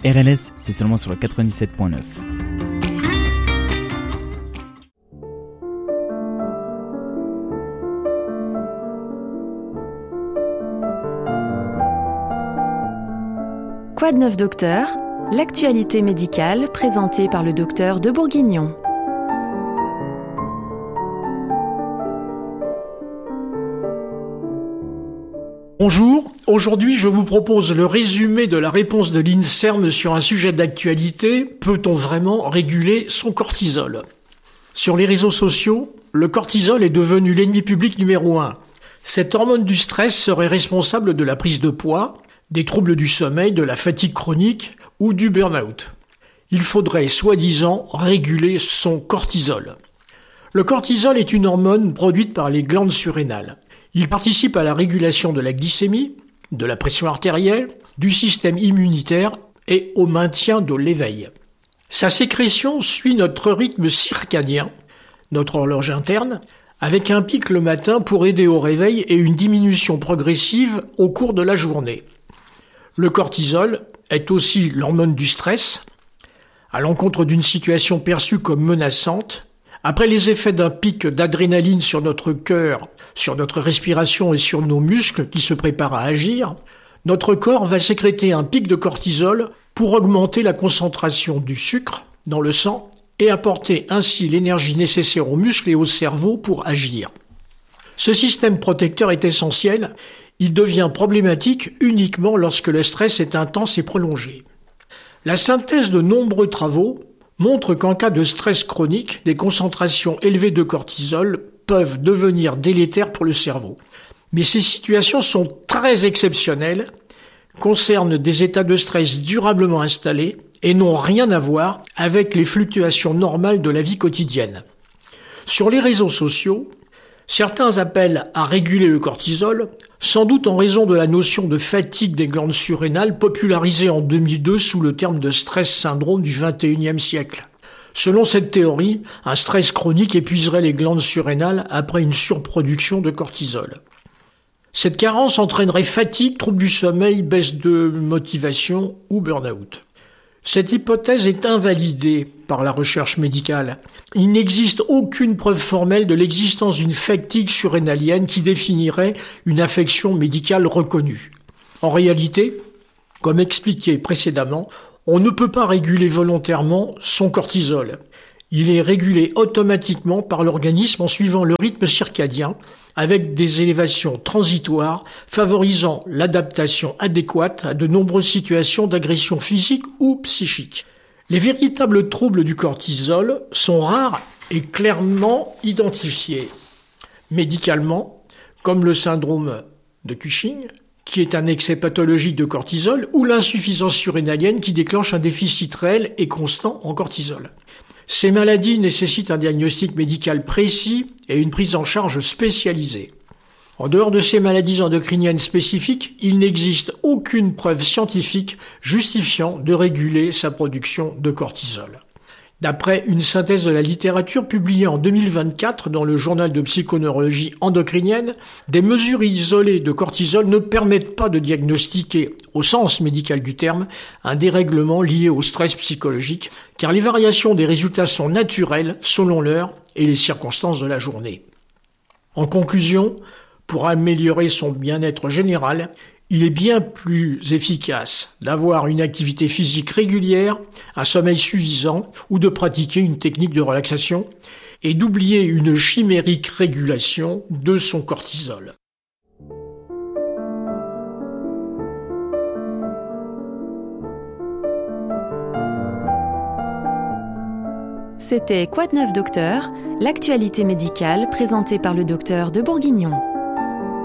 RLS, c'est seulement sur le 97.9. Quoi de neuf docteur ? L'actualité médicale présentée par le docteur de Bourguignon. Bonjour, aujourd'hui je vous propose le résumé de la réponse de l'INSERM sur un sujet d'actualité. Peut-on vraiment réguler son cortisol ? Sur les réseaux sociaux, le cortisol est devenu l'ennemi public numéro 1. Cette hormone du stress serait responsable de la prise de poids, des troubles du sommeil, de la fatigue chronique ou du burn-out. Il faudrait, soi-disant, réguler son cortisol. Le cortisol est une hormone produite par les glandes surrénales. Il participe à la régulation de la glycémie, de la pression artérielle, du système immunitaire et au maintien de l'éveil. Sa sécrétion suit notre rythme circadien, notre horloge interne, avec un pic le matin pour aider au réveil et une diminution progressive au cours de la journée. Le cortisol est aussi l'hormone du stress. À l'encontre d'une situation perçue comme menaçante, après les effets d'un pic d'adrénaline sur notre cœur, sur notre respiration et sur nos muscles qui se préparent à agir, notre corps va sécréter un pic de cortisol pour augmenter la concentration du sucre dans le sang et apporter ainsi l'énergie nécessaire aux muscles et au cerveau pour agir. Ce système protecteur est essentiel, il devient problématique uniquement lorsque le stress est intense et prolongé. La synthèse de nombreux travaux montre qu'en cas de stress chronique, des concentrations élevées de cortisol peuvent devenir délétères pour le cerveau. Mais ces situations sont très exceptionnelles, concernent des états de stress durablement installés et n'ont rien à voir avec les fluctuations normales de la vie quotidienne. Sur les réseaux sociaux, certains appellent à réguler le cortisol, sans doute en raison de la notion de fatigue des glandes surrénales popularisée en 2002 sous le terme de stress syndrome du XXIe siècle. Selon cette théorie, un stress chronique épuiserait les glandes surrénales après une surproduction de cortisol. Cette carence entraînerait fatigue, troubles du sommeil, baisse de motivation ou burn-out. Cette hypothèse est invalidée par la recherche médicale. Il n'existe aucune preuve formelle de l'existence d'une fatigue surrénalienne qui définirait une affection médicale reconnue. En réalité, comme expliqué précédemment, on ne peut pas réguler volontairement son cortisol. Il est régulé automatiquement par l'organisme en suivant le rythme circadien, avec des élévations transitoires favorisant l'adaptation adéquate à de nombreuses situations d'agression physique ou psychique. Les véritables troubles du cortisol sont rares et clairement identifiés. Médicalement, comme le syndrome de Cushing, qui est un excès pathologique de cortisol, ou l'insuffisance surrénalienne qui déclenche un déficit réel et constant en cortisol. Ces maladies nécessitent un diagnostic médical précis et une prise en charge spécialisée. En dehors de ces maladies endocriniennes spécifiques, il n'existe aucune preuve scientifique justifiant de réguler sa production de cortisol. D'après une synthèse de la littérature publiée en 2024 dans le journal de psychoneurologie endocrinienne, des mesures isolées de cortisol ne permettent pas de diagnostiquer, au sens médical du terme, un dérèglement lié au stress psychologique, car les variations des résultats sont naturelles selon l'heure et les circonstances de la journée. En conclusion, pour améliorer son bien-être général, il est bien plus efficace d'avoir une activité physique régulière, un sommeil suffisant ou de pratiquer une technique de relaxation et d'oublier une chimérique régulation de son cortisol. C'était Quoi de neuf docteur ? L'actualité médicale présentée par le docteur de Bourguignon.